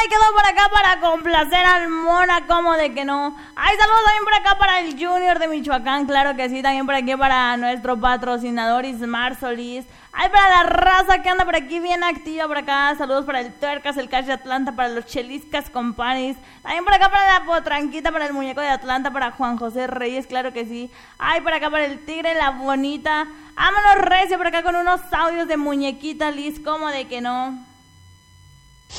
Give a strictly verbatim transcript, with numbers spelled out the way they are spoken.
Ay, quedó por acá para complacer al Mona, como de que no. Ay, saludos también por acá para el Junior de Michoacán, claro que sí. También por aquí para nuestro patrocinador Ismar Solís. Ay, para la raza que anda por aquí bien activa por acá. Saludos para el Tuercas, el Cash de Atlanta, para los Cheliscas Companis. También por acá para la Potranquita, para el Muñeco de Atlanta, para Juan José Reyes, claro que sí. Ay, por acá para el Tigre, la Bonita. Vámonos recio por acá con unos audios de Muñequita Liz, como de que no.